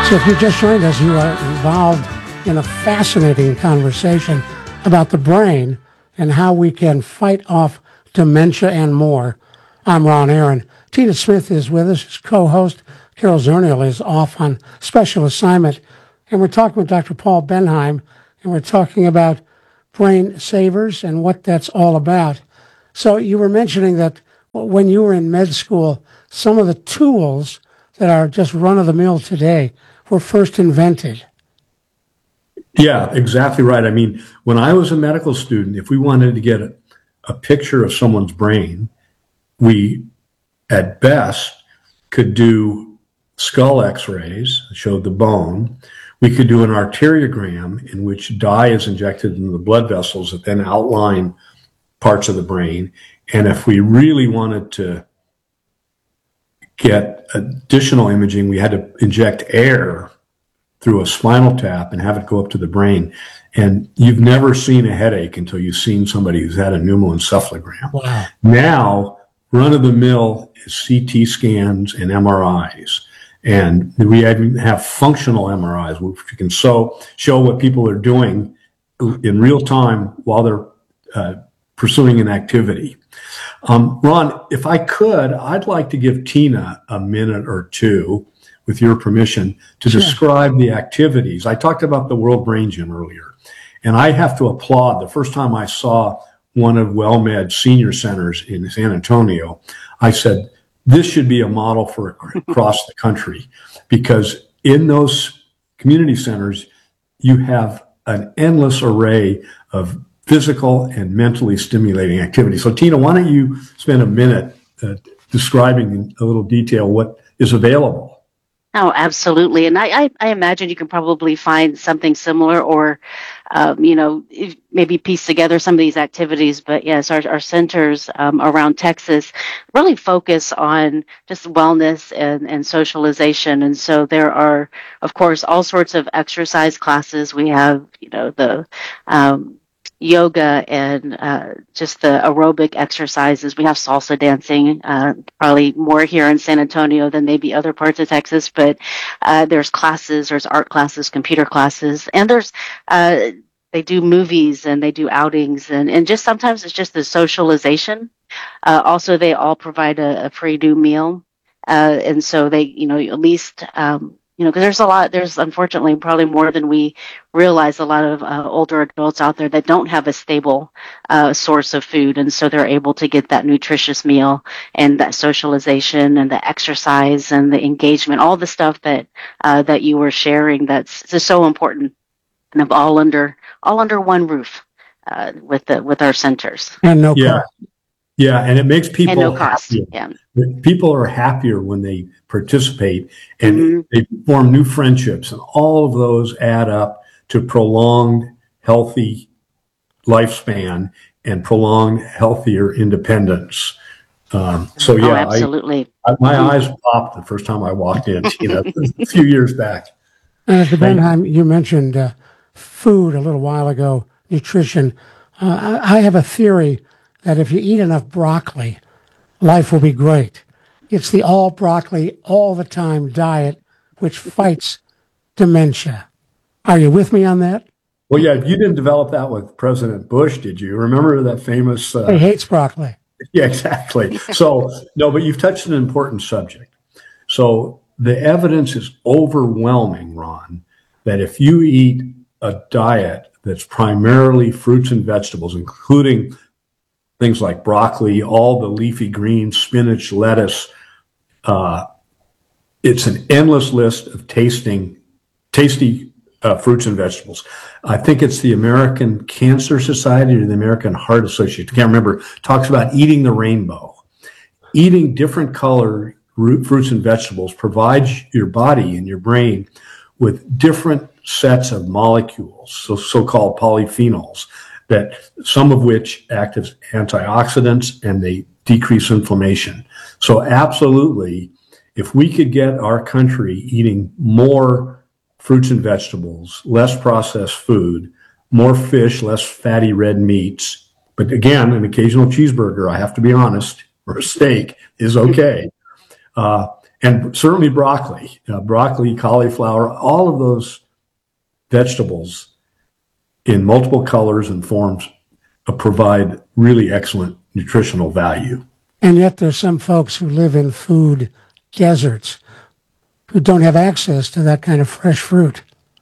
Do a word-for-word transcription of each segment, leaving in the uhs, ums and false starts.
So if you just joined us, you are involved in a fascinating conversation about the brain and how we can fight off dementia and more. I'm Ron Aaron. Tina Smith is with us, his co-host. Carol Zernial is off on special assignment. And we're talking with Doctor Paul Benheim, and we're talking about brain savers and what that's all about. So you were mentioning that when you were in med school, some of the tools that are just run-of-the-mill today were first invented. Yeah, exactly right. I mean, when I was a medical student, if we wanted to get a, a picture of someone's brain, we, at best, could do skull x-rays, showed the bone. We could do an arteriogram in which dye is injected into the blood vessels that then outline parts of the brain. And if we really wanted to get additional imaging, we had to inject air through a spinal tap and have it go up to the brain. And you've never seen a headache until you've seen somebody who's had a pneumoencephalogram. Wow. Now, run-of-the-mill is C T scans and M R Is. And we even have functional M R Is, which we can so, show what people are doing in real time while they're uh, pursuing an activity. Um, Ron, if I could, I'd like to give Tina a minute or two, with your permission, to sure. describe the activities. I talked about the World Brain Gym earlier, and I have to applaud. The first time I saw one of WellMed's senior centers in San Antonio, I said, this should be a model for across the country, because in those community centers, you have an endless array of physical and mentally stimulating activity. So Tina, why don't you spend a minute uh, describing in a little detail what is available? Oh, absolutely. And I, I, I imagine you can probably find something similar or, um, you know, maybe piece together some of these activities. But yes, our, our centers um, around Texas really focus on just wellness and, and socialization. And so there are, of course, all sorts of exercise classes. We have, you know, the um yoga and uh, just the aerobic exercises. We have salsa dancing, uh, probably more here in San Antonio than maybe other parts of Texas, but uh, there's classes, there's art classes, computer classes, and there's, uh, they do movies and they do outings, and, and just sometimes it's just the socialization. Uh, also, they all provide a, a pre-due meal, uh, and so they, you know, at least, um, you know, because there's a lot, there's unfortunately probably more than we realize, a lot of uh, older adults out there that don't have a stable uh, source of food. And so they're able to get that nutritious meal and that socialization and the exercise and the engagement, all the stuff that uh, that you were sharing that's just so important, and of all under all under one roof uh, with the with our centers. And no yeah. cost. Yeah, and it makes people and no cost. happier. Yeah. People are happier when they participate, and Mm-hmm. they form new friendships, and all of those add up to prolonged, healthy lifespan and prolonged, healthier independence. Um, so yeah, oh, absolutely. I, I, my eyes popped the first time I walked in, you know, a few years back. And Doctor Benheim, you mentioned uh, food a little while ago, nutrition. Uh, I, I have a theory that if you eat enough broccoli, life will be great. It's the all broccoli, all the time diet which fights dementia. Are you with me on that? Well, yeah, you didn't develop that with President Bush, did you? Remember that famous... Uh, he hates broccoli. Yeah, exactly. So, no, but you've touched an important subject. So the evidence is overwhelming, Ron, that if you eat a diet that's primarily fruits and vegetables, including things like broccoli, all the leafy greens, spinach, lettuce, uh, it's an endless list of tasting, tasty uh, fruits and vegetables. I think it's the American Cancer Society or the American Heart Association, I can't remember, talks about eating the rainbow. Eating different color root, fruits and vegetables provides your body and your brain with different sets of molecules, so so-called polyphenols, that some of which act as antioxidants and they decrease inflammation. So absolutely, if we could get our country eating more fruits and vegetables, less processed food, more fish, less fatty red meats, but again, an occasional cheeseburger, I have to be honest, or a steak is okay. Uh, and certainly broccoli, uh, broccoli, cauliflower, all of those vegetables in multiple colors and forms uh, provide really excellent nutritional value. And yet there's some folks who live in food deserts who don't have access to that kind of fresh fruit.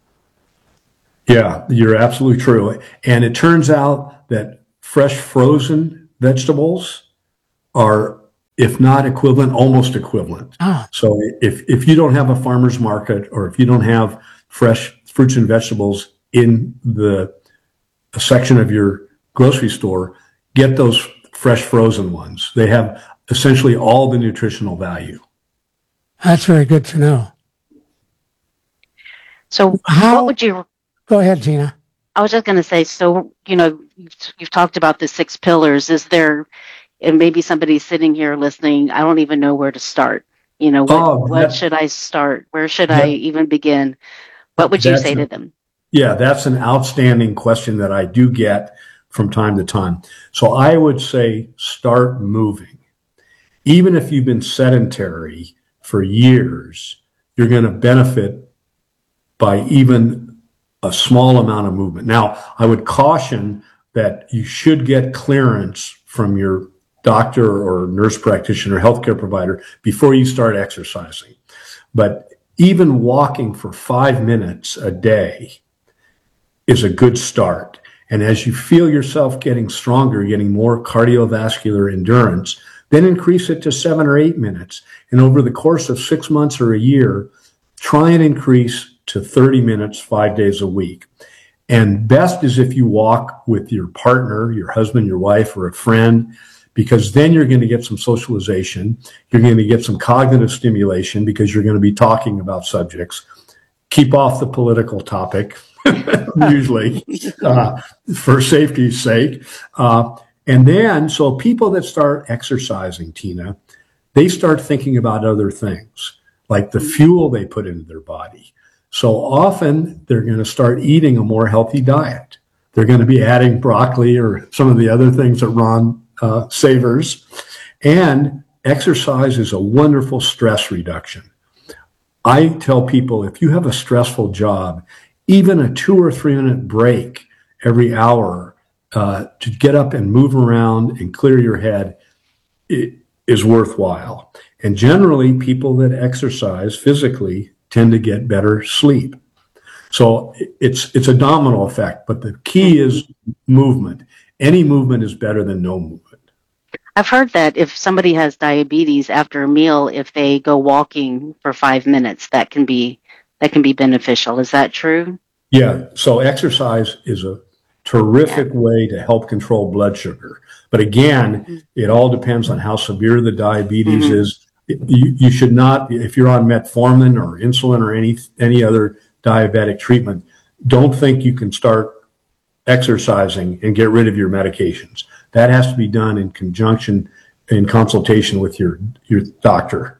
Yeah, you're absolutely true. And it turns out that fresh frozen vegetables are, if not equivalent, almost equivalent. Ah. So if, if you don't have a farmer's market, or if you don't have fresh fruits and vegetables in the a section of your grocery store, get those fresh frozen ones. They have essentially all the nutritional value. That's very good to know. So How, what would you, go ahead, Tina. I was just going to say, so, you know, you've, you've talked about the six pillars. Is there, and maybe somebody's sitting here listening, I don't even know where to start. You know, what, Oh, what that- should I start? Where should that- I even begin? What would you That's say a- to them? Yeah, that's an outstanding question that I do get from time to time. So I would say start moving. Even if you've been sedentary for years, you're going to benefit by even a small amount of movement. Now, I would caution that you should get clearance from your doctor or nurse practitioner, healthcare provider before you start exercising. But even walking for five minutes a day is a good start. And as you feel yourself getting stronger, getting more cardiovascular endurance, then increase it to seven or eight minutes. And over the course of six months or a year, try and increase to thirty minutes, five days a week. And best is if you walk with your partner, your husband, your wife, or a friend, because then you're going to get some socialization. You're going to get some cognitive stimulation because you're going to be talking about subjects. Keep off the political topic, usually, uh, for safety's sake. Uh, and then, so people that start exercising, Tina, they start thinking about other things, like the fuel they put into their body. So often they're going to start eating a more healthy diet. They're going to be adding broccoli or some of the other things that Ron uh, savors. And exercise is a wonderful stress reduction. I tell people, if you have a stressful job, even a two or three minute break every hour uh, to get up and move around and clear your head, it is worthwhile. And generally, people that exercise physically tend to get better sleep. So it's it's a domino effect, but the key is movement. Any movement is better than no movement. I've heard that if somebody has diabetes after a meal, if they go walking for five minutes, that can be that can be beneficial. Is that true? Yeah. So exercise is a terrific way to help control blood sugar. But again, mm-hmm. it all depends on how severe the diabetes mm-hmm. is. You, you should not, if you're on metformin or insulin or any any other diabetic treatment, don't think you can start exercising and get rid of your medications. That has to be done in conjunction, in consultation with your, your doctor.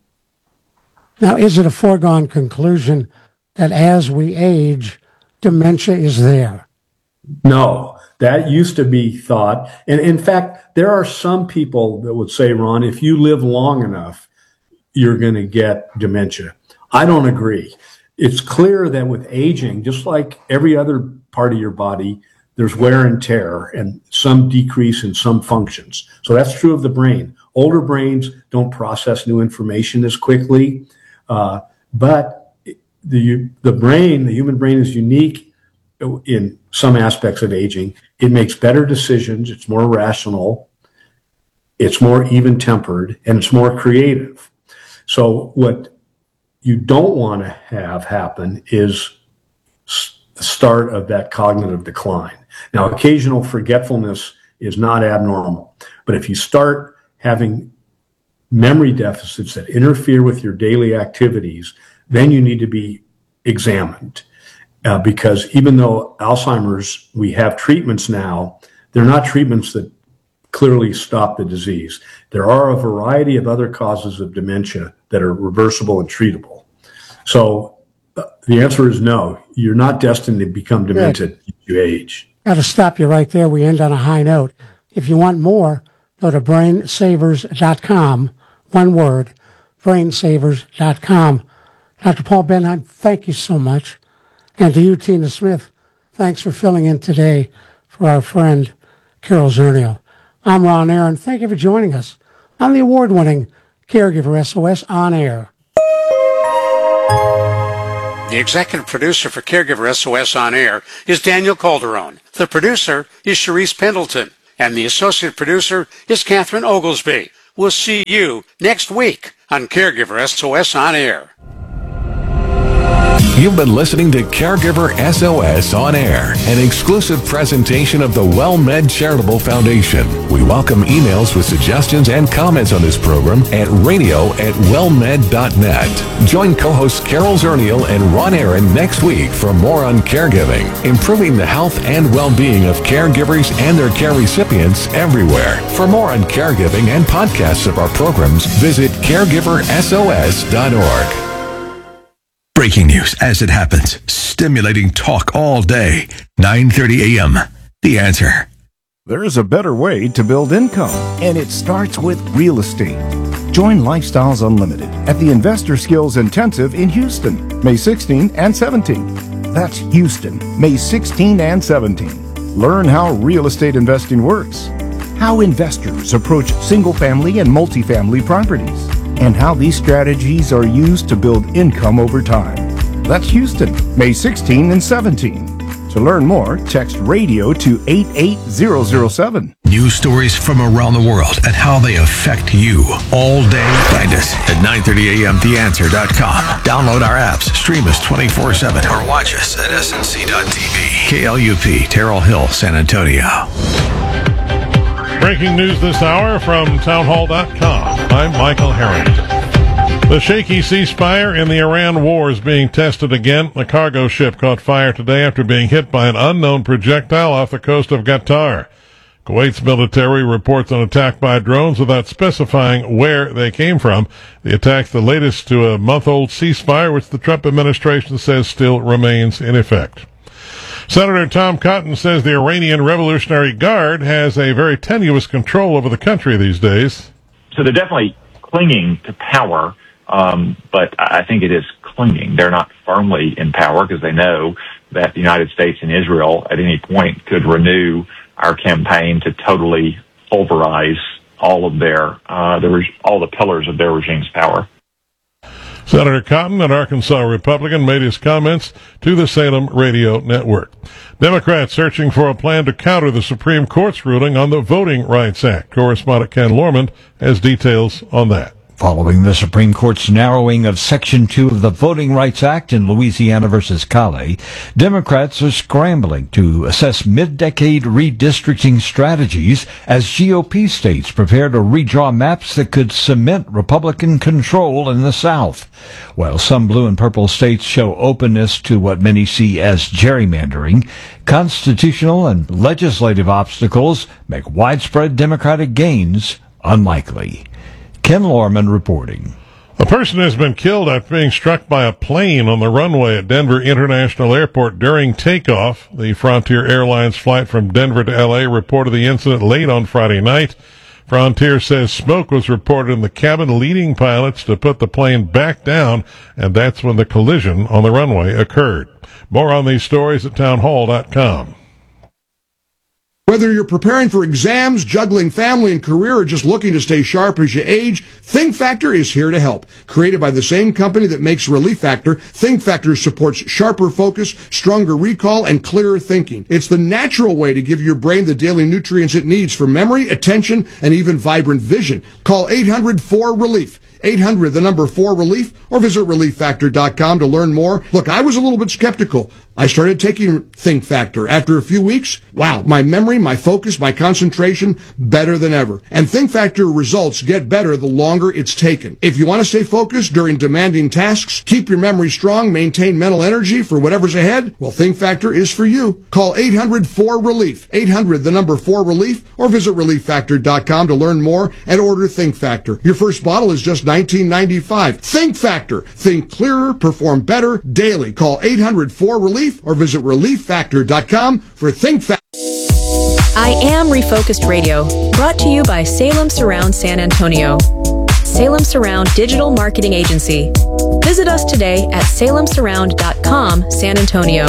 Now, is it a foregone conclusion that as we age, dementia is there? No, that used to be thought. And in fact, there are some people that would say, Ron, if you live long enough, you're going to get dementia. I don't agree. It's clear that with aging, just like every other part of your body, there's wear and tear and some decrease in some functions. So that's true of the brain. Older brains don't process new information as quickly, uh, but the the brain, the human brain, is unique in some aspects of aging. It makes better decisions. It's more rational. It's more even-tempered, and it's more creative. So what you don't want to have happen is the start of that cognitive decline. Now, occasional forgetfulness is not abnormal, but if you start having memory deficits that interfere with your daily activities, then you need to be examined. Uh, because even though Alzheimer's, we have treatments now, they're not treatments that clearly stop the disease. There are a variety of other causes of dementia that are reversible and treatable. So uh, the answer is no. You're not destined to become demented as you age. Got to stop you right there. We end on a high note. If you want more, go to brain savers dot com, one word, brain savers dot com. Doctor Paul Benheim, thank you so much. And to you, Tina Smith, thanks for filling in today for our friend Carol Zernial. I'm Ron Aaron. Thank you for joining us on the award-winning Caregiver S O S On Air. The executive producer for Caregiver S O S On Air is Daniel Calderon. The producer is Sharice Pendleton. And the associate producer is Catherine Oglesby. We'll see you next week on Caregiver S O S On Air. You've been listening to Caregiver S O S On Air, an exclusive presentation of the WellMed Charitable Foundation. We welcome emails with suggestions and comments on this program at radio at wellmed dot net. Join co-hosts Carol Zernial and Ron Aaron next week for more on caregiving, improving the health and well-being of caregivers and their care recipients everywhere. For more on caregiving and podcasts of our programs, visit caregiver S O S dot org. Breaking news as it happens. Stimulating talk all day. nine thirty a.m. The Answer. There is a better way to build income, and it starts with real estate. Join Lifestyles Unlimited at the Investor Skills Intensive in Houston, May sixteenth and seventeenth. That's Houston, May sixteenth and seventeenth. Learn how real estate investing works, how investors approach single-family and multifamily properties, and how these strategies are used to build income over time. That's Houston, May sixteenth and seventeenth. To learn more, text radio to eight eight zero zero seven. News stories from around the world and how they affect you all day. Find us at nine thirty a.m. the answer dot com. Download our apps, stream us twenty-four seven, or watch us at S N C dot T V. K L U P, Terrell Hill, San Antonio. Breaking news this hour from town hall dot com. I'm Michael Harrington. The shaky ceasefire in the Iran war is being tested again. A cargo ship caught fire today after being hit by an unknown projectile off the coast of Qatar. Kuwait's military reports an attack by drones without specifying where they came from. The attack's the latest to a month-old ceasefire, which the Trump administration says still remains in effect. Senator Tom Cotton says the Iranian Revolutionary Guard has a very tenuous control over the country these days. So they're definitely clinging to power, um, but I think it is clinging. They're not firmly in power because they know that the United States and Israel at any point could renew our campaign to totally pulverize all of their, uh, the, all the pillars of their regime's power. Senator Cotton, an Arkansas Republican, made his comments to the Salem Radio Network. Democrats searching for a plan to counter the Supreme Court's ruling on the Voting Rights Act. Correspondent Ken Lorman has details on that. Following the Supreme Court's narrowing of Section two of the Voting Rights Act in Louisiana versus Cali, Democrats are scrambling to assess mid-decade redistricting strategies as G O P states prepare to redraw maps that could cement Republican control in the South. While some blue and purple states show openness to what many see as gerrymandering, constitutional and legislative obstacles make widespread Democratic gains unlikely. Ken Lorman reporting. A person has been killed after being struck by a plane on the runway at Denver International Airport during takeoff. The Frontier Airlines flight from Denver to L A reported the incident late on Friday night. Frontier says smoke was reported in the cabin, leading pilots to put the plane back down, and that's when the collision on the runway occurred. More on these stories at town hall dot com. Whether you're preparing for exams, juggling family and career, or just looking to stay sharp as you age, Think Factor is here to help. Created by the same company that makes Relief Factor, Think Factor supports sharper focus, stronger recall, and clearer thinking. It's the natural way to give your brain the daily nutrients it needs for memory, attention, and even vibrant vision. Call eight hundred four relief. eight hundred, the number four relief, or visit relief factor dot com to learn more. Look, I was a little bit skeptical. I started taking Think Factor. After a few weeks, wow, my memory, my focus, my concentration, better than ever. And Think Factor results get better the longer it's taken. If you want to stay focused during demanding tasks, keep your memory strong, maintain mental energy for whatever's ahead, well, Think Factor is for you. Call eight hundred four relief. eight hundred, the number four relief, or visit relief factor dot com to learn more and order Think Factor. Your first bottle is just nineteen ninety-five. Think Factor. Think clearer, perform better daily. Call eight hundred four relief or visit relief factor dot com for Think Factor. I Am Refocused Radio, brought to you by Salem Surround San Antonio. Salem Surround Digital Marketing Agency. Visit us today at salem surround dot com, San Antonio.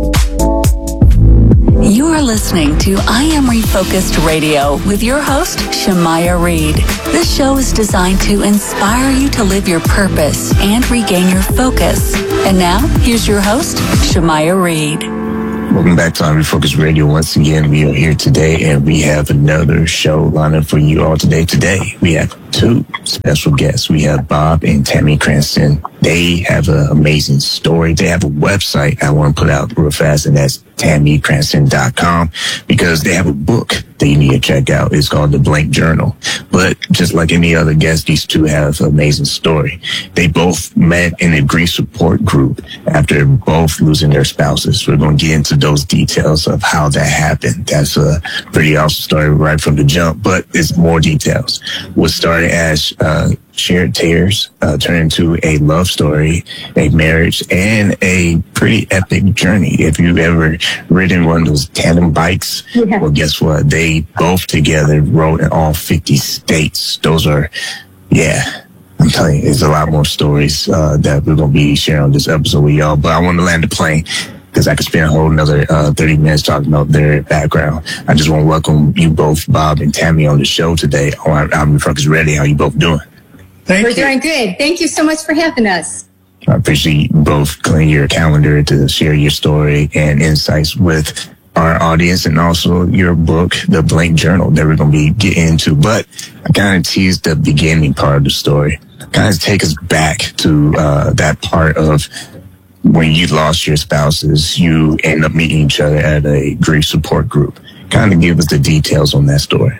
You are listening to I Am Refocused Radio with your host, Shamaya Reed. This show is designed to inspire you to live your purpose and regain your focus. And now, here's your host, Shamaya Reed. Welcome back to I Am Refocused Radio. Once again, we are here today, and we have another show lined up for you all today. Today, we have two special guests. We have Bob and Tammy Cranston. They have an amazing story. They have a website I want to put out real fast, and that's tammy cranston dot com, because they have a book that you need to check out. It's called The Blank Journal. But just like any other guest, these two have an amazing story. They both met in a grief support group after both losing their spouses. We're going to get into those details of how that happened. That's a pretty awesome story right from the jump, but it's more details. What started as uh, shared tears uh, turned into a love story, a marriage, and a pretty epic journey. If you've ever ridden one of those tandem bikes, yeah. Well, guess what? They both together rode in all fifty states. Those are, yeah, I'm telling you, there's a lot more stories uh, that we're going to be sharing on this episode with y'all. But I want to land the plane, because I could spend a whole another uh, thirty minutes talking about their background. I just want to welcome you both, Bob and Tammy, on the show today. Oh, I'm, I'm Refocused Ready. How you both doing? Thank We're you. doing good. Thank you so much for having us. I appreciate you both clearing your calendar to share your story and insights with our audience, and also your book, The Blank Journal, that we're going to be getting into. But I kind of teased the beginning part of the story. Kind of take us back to uh, that part of when you lost your spouses, you end up meeting each other at a grief support group. Kind of give us the details on that story.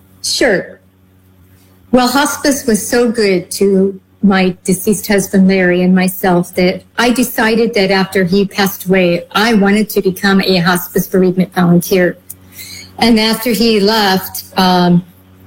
Sure. Well, hospice was so good to my deceased husband, Larry, and myself that I decided that after he passed away, I wanted to become a hospice bereavement volunteer. And after he left, um,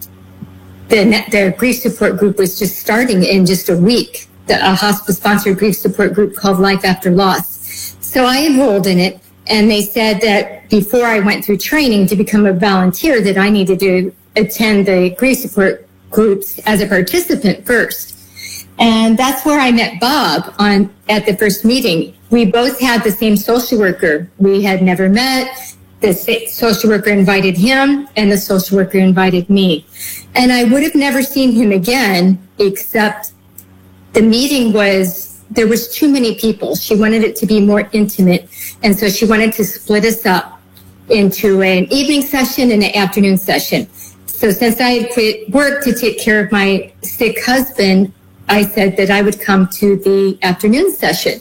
the, the grief support group was just starting in just a week, the, a hospice-sponsored grief support group called Life After Loss. So I enrolled in it, and they said that before I went through training to become a volunteer, that I needed to attend the grief support groups as a participant first. And that's where I met Bob on at the first meeting. We both had the same social worker. We had never met. The social worker invited him, and the social worker invited me. And I would have never seen him again, except the meeting was, there was too many people. She wanted it to be more intimate. And so she wanted to split us up into an evening session and an afternoon session. So since I had quit work to take care of my sick husband, I said that I would come to the afternoon session.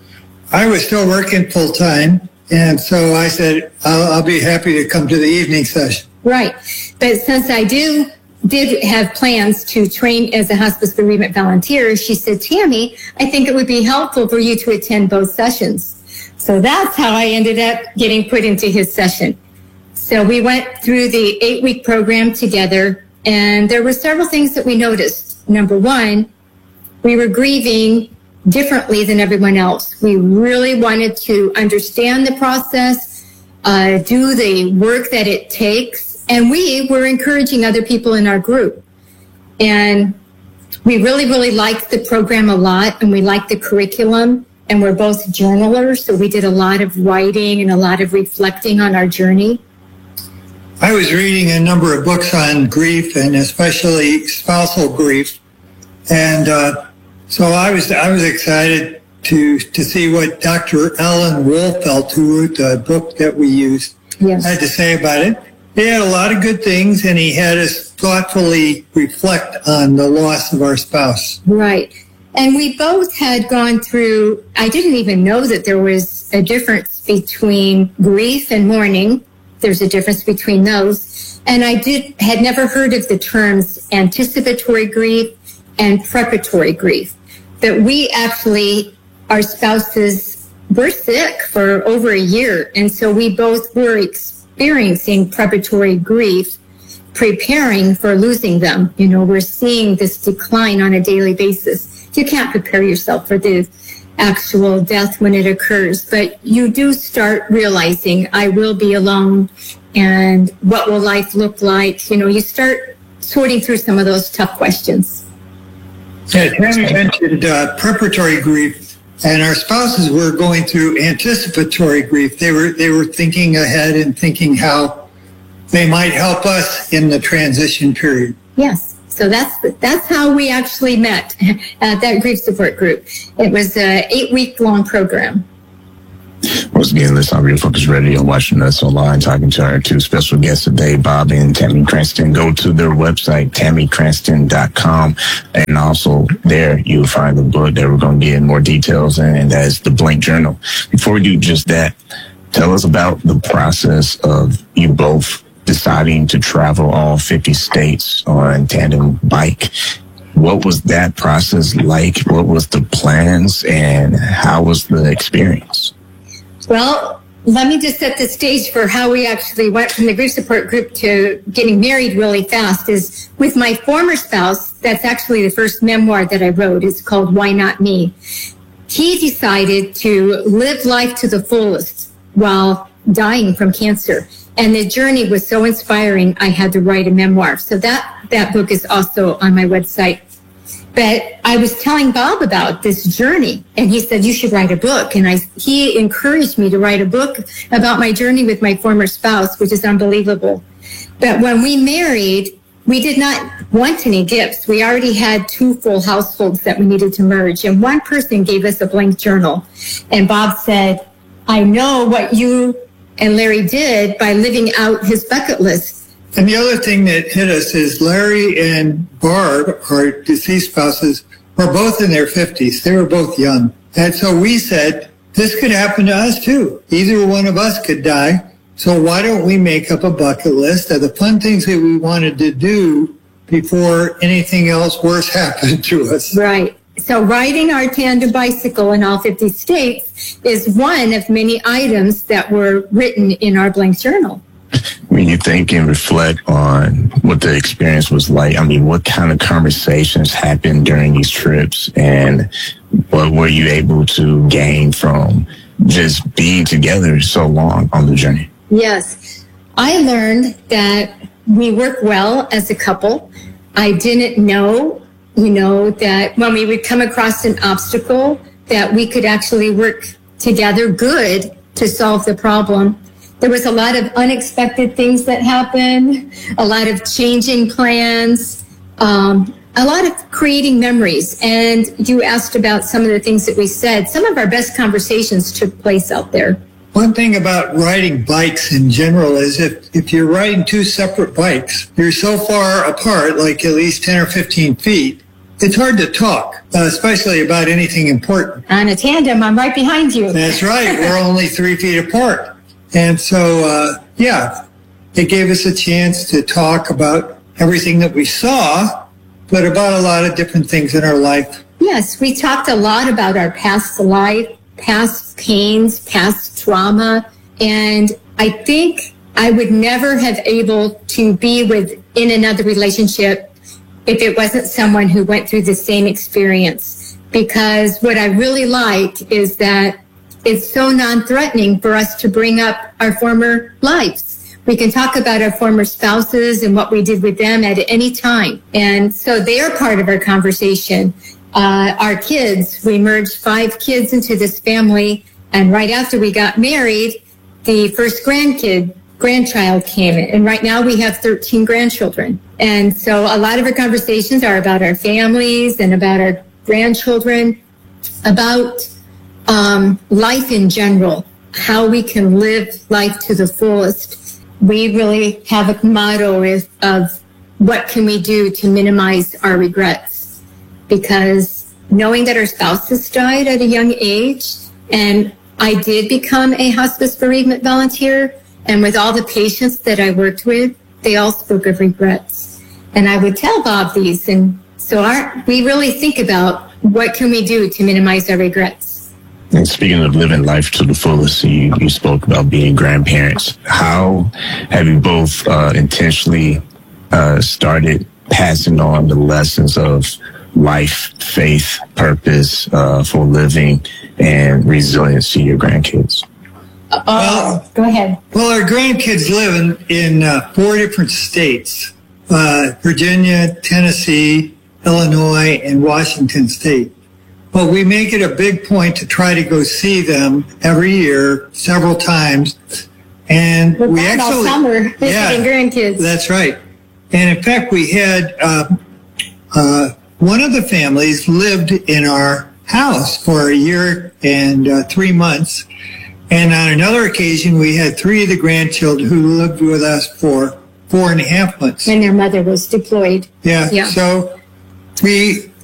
I was still working full time, and so I said, I'll, I'll be happy to come to the evening session. Right. But since I do did have plans to train as a hospice bereavement volunteer, she said, Tammy, I think it would be helpful for you to attend both sessions. So that's how I ended up getting put into his session. So we went through the eight-week program together, and there were several things that we noticed. Number one, we were grieving differently than everyone else. We really wanted to understand the process, uh, do the work that it takes, and we were encouraging other people in our group. And we really, really liked the program a lot, and we liked the curriculum, and we're both journalers, so we did a lot of writing and a lot of reflecting on our journey. I was reading a number of books on grief, and especially spousal grief, and uh, so I was I was excited to to see what Doctor Ellen Wolfelt, who wrote the book that we used, yes. had to say about it. He had a lot of good things, and he had us thoughtfully reflect on the loss of our spouse. Right. And we both had gone through, I didn't even know that there was a difference between grief and mourning. There's a difference between those. And I did had never heard of the terms anticipatory grief and preparatory grief. That we actually, our spouses were sick for over a year. And so we both were experiencing preparatory grief, preparing for losing them. You know, we're seeing this decline on a daily basis. You can't prepare yourself for the actual death when it occurs, but you do start realizing I will be alone, and what will life look like? You know, you start sorting through some of those tough questions. Yeah, Tammy mentioned uh, preparatory grief, and our spouses were going through anticipatory grief. They were they were thinking ahead and thinking how they might help us in the transition period. Yes. So that's that's how we actually met at that grief support group. It was an eight-week-long program. Once again, listen on Real Focus Radio, watching us online, talking to our two special guests today, Bob and Tammy Cranston. Go to their website, tammy cranston dot com, and also there you'll find the book that we're going to get in more details in, and that is The Blank Journal. Before we do just that, tell us about the process of you both deciding to travel all fifty states on tandem bike. What was that process like? What was the plans, and how was the experience? Well, let me just set the stage for how we actually went from the grief support group to getting married really fast. Is with my former spouse. That's actually the first memoir that I wrote. It's called Why Not Me? He decided to live life to the fullest while dying from cancer. And the journey was so inspiring, I had to write a memoir. So that, that book is also on my website. But I was telling Bob about this journey, and he said, you should write a book. And I, he encouraged me to write a book about my journey with my former spouse, which is unbelievable. But when we married, we did not want any gifts. We already had two full households that we needed to merge. And one person gave us a blank journal. And Bob said, I know what you and Larry did by living out his bucket list. And the other thing that hit us is Larry and Barb, our deceased spouses, were both in their fifties. They were both young. And so we said, this could happen to us too. Either one of us could die. So why don't we make up a bucket list of the fun things that we wanted to do before anything else worse happened to us? Right. So riding our tandem bicycle in all fifty states is one of many items that were written in our blank journal. When you think and reflect on what the experience was like, I mean, what kind of conversations happened during these trips, and what were you able to gain from just being together so long on the journey? Yes. I learned that we work well as a couple. I didn't know, you know, that when we would come across an obstacle, that we could actually work together good to solve the problem. There was a lot of unexpected things that happened, a lot of changing plans, um, a lot of creating memories. And you asked about some of the things that we said. Some of our best conversations took place out there. One thing about riding bikes in general is if, if you're riding two separate bikes, you're so far apart, like at least ten or fifteen feet, it's hard to talk, uh, especially about anything important. On a tandem, I'm right behind you. That's right. We're only three feet apart. And so, uh, yeah, it gave us a chance to talk about everything that we saw, but about a lot of different things in our life. Yes, we talked a lot about our past life, past pains, past trauma. And I think I would never have able to be with in another relationship if it wasn't someone who went through the same experience. Because what I really like is that it's so non-threatening for us to bring up our former lives. We can talk about our former spouses and what we did with them at any time. And so they are part of our conversation. Uh, our kids, we merged five kids into this family. And right after we got married, the first grandkid, grandchild came in. And right now we have thirteen grandchildren. And so a lot of our conversations are about our families and about our grandchildren, about Um, life in general, how we can live life to the fullest. We really have a motto of, of what can we do to minimize our regrets, because knowing that our spouses died at a young age, and I did become a hospice bereavement volunteer, and with all the patients that I worked with, they all spoke of regrets. And I would tell Bob these, and so our, we really think about what can we do to minimize our regrets. And speaking of living life to the fullest, you, you spoke about being grandparents. How have you both uh, intentionally uh, started passing on the lessons of life, faith, purpose uh, for living, and resilience to your grandkids? Uh, well, go ahead. Well, our grandkids live in, in uh, four different states, uh, Virginia, Tennessee, Illinois, and Washington State. But we make it a big point to try to go see them every year, several times. And We're we gone all actually, summer visiting grandkids. That's right. And in fact, we had uh, uh, one of the families lived in our house for a year and uh, three months. And on another occasion, we had three of the grandchildren who lived with us for four and a half months. And their mother was deployed. Yeah. Yeah. So we